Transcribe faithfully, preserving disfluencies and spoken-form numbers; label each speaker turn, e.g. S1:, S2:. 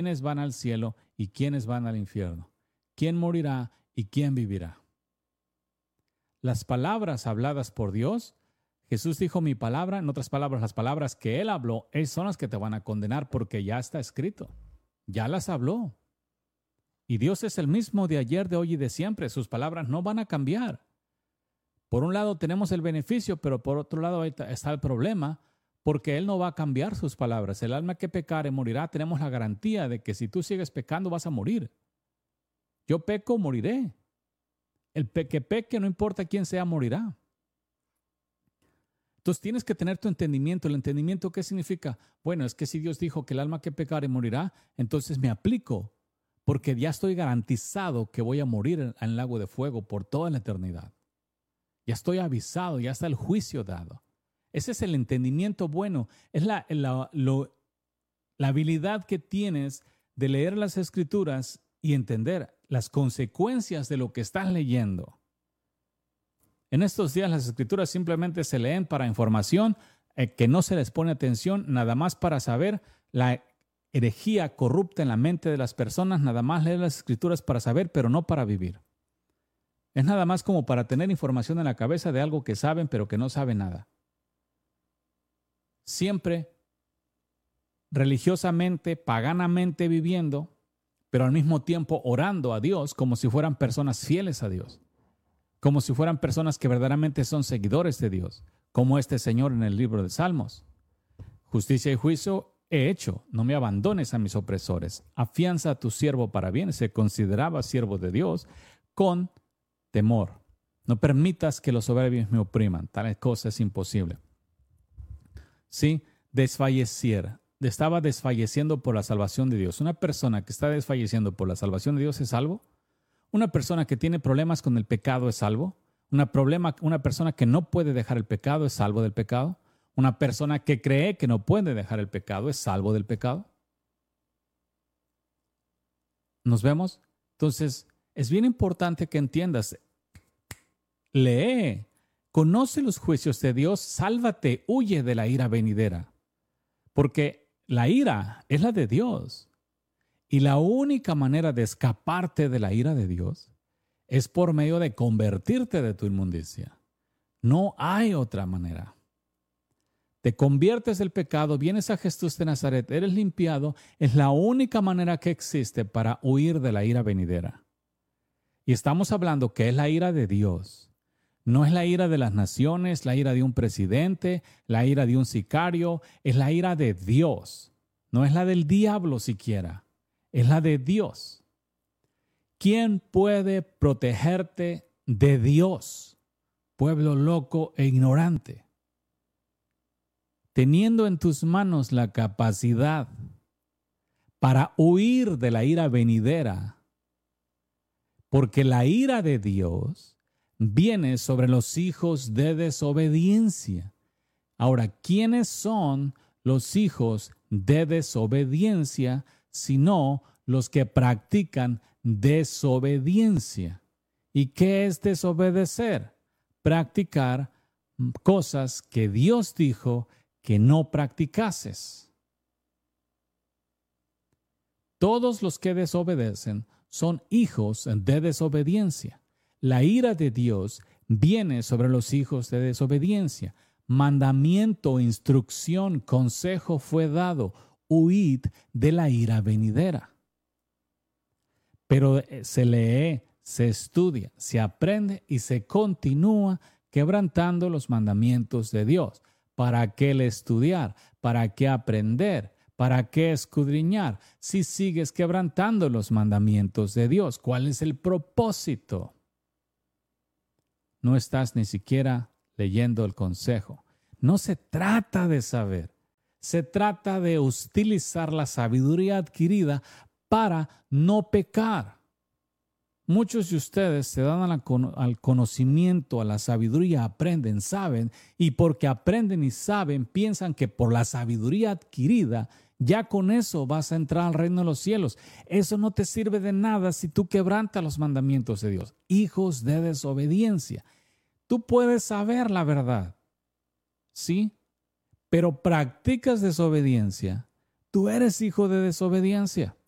S1: quiénes van al cielo y quiénes van al infierno, quién morirá y quién vivirá. Las palabras habladas por Dios, Jesús dijo mi palabra, en otras palabras, las palabras que Él habló, esas son las que te van a condenar porque ya está escrito, ya las habló. Y Dios es el mismo de ayer, de hoy y de siempre, sus palabras no van a cambiar. Por un lado tenemos el beneficio, pero por otro lado está el problema, porque Él no va a cambiar sus palabras. El alma que pecare morirá. Tenemos la garantía de que si tú sigues pecando vas a morir. Yo peco, moriré. El pe- que peque, no importa quién sea, morirá. Entonces tienes que tener tu entendimiento. ¿El entendimiento qué significa? Bueno, es que si Dios dijo que el alma que pecare morirá, entonces me aplico, porque ya estoy garantizado que voy a morir en el lago de fuego por toda la eternidad. Ya estoy avisado, ya está el juicio dado. Ese es el entendimiento bueno. Es la, la, lo, la habilidad que tienes de leer las Escrituras y entender las consecuencias de lo que estás leyendo. En estos días las Escrituras simplemente se leen para información, eh, que no se les pone atención, nada más para saber la herejía corrupta en la mente de las personas, nada más leer las Escrituras para saber, pero no para vivir. Es nada más como para tener información en la cabeza de algo que saben, pero que no saben nada. Siempre religiosamente, paganamente viviendo, pero al mismo tiempo orando a Dios como si fueran personas fieles a Dios, como si fueran personas que verdaderamente son seguidores de Dios, como este Señor en el libro de Salmos. Justicia y juicio he hecho, no me abandones a mis opresores. Afianza a tu siervo para bien. Se consideraba siervo de Dios con temor. No permitas que los soberbios me opriman. Tal cosa es imposible. Sí, desfallecer. Estaba desfalleciendo por la salvación de Dios. Una persona que está desfalleciendo por la salvación de Dios es salvo. Una persona que tiene problemas con el pecado es salvo. Una, problema, una persona que no puede dejar el pecado es salvo del pecado. Una persona que cree que no puede dejar el pecado es salvo del pecado. ¿Nos vemos? Entonces, es bien importante que entiendas. Lee, conoce los juicios de Dios, sálvate, huye de la ira venidera. Porque la ira es la de Dios. Y la única manera de escaparte de la ira de Dios es por medio de convertirte de tu inmundicia. No hay otra manera. Te conviertes del pecado, vienes a Jesús de Nazaret, eres limpiado, es la única manera que existe para huir de la ira venidera. Y estamos hablando que es la ira de Dios. No es la ira de las naciones, la ira de un presidente, la ira de un sicario, es la ira de Dios. No es la del diablo siquiera, es la de Dios. ¿Quién puede protegerte de Dios, pueblo loco e ignorante? Teniendo en tus manos la capacidad para huir de la ira venidera, porque la ira de Dios viene sobre los hijos de desobediencia. Ahora, ¿quiénes son los hijos de desobediencia sino los que practican desobediencia? ¿Y qué es desobedecer? Practicar cosas que Dios dijo que no practicases. Todos los que desobedecen son hijos de desobediencia. La ira de Dios viene sobre los hijos de desobediencia. Mandamiento, instrucción, consejo fue dado. Huid de la ira venidera. Pero se lee, se estudia, se aprende y se continúa quebrantando los mandamientos de Dios. ¿Para qué el estudiar? ¿Para qué aprender? ¿Para qué escudriñar? Si sigues quebrantando los mandamientos de Dios, ¿cuál es el propósito? No estás ni siquiera leyendo el consejo. No se trata de saber, se trata de utilizar la sabiduría adquirida para no pecar. Muchos de ustedes se dan al conocimiento, a la sabiduría, aprenden, saben, y porque aprenden y saben, piensan que por la sabiduría adquirida, ya con eso vas a entrar al reino de los cielos. Eso no te sirve de nada si tú quebrantas los mandamientos de Dios. Hijos de desobediencia. Tú puedes saber la verdad, ¿sí? Pero practicas desobediencia. Tú eres hijo de desobediencia.